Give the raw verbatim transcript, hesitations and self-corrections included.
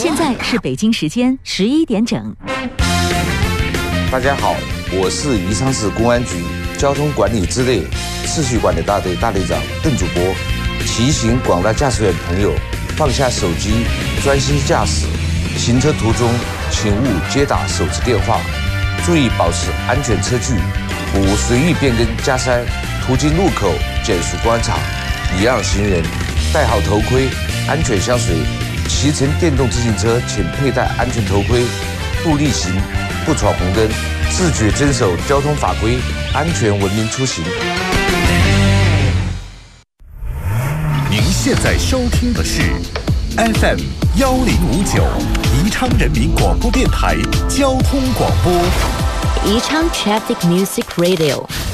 现在是北京时间十一点整。 大家好，我是宜昌市公安局交通管理支队秩序管理大队大队长邓主播，提醒广大驾驶员朋友放下手机，专心驾驶。行车途中，请勿接打手机电话，注意保持安全车距，勿随意变更加塞，途经路口减速观察，礼让行人，戴好头盔，安全相随。骑乘电动自行车，请佩戴安全头盔，不逆行，不闯红灯，自觉遵守交通法规，安全文明出行。 您现在收听的是 F M 幺零五九宜昌人民广播电台交通广播， 宜昌 Traffic Music Radio。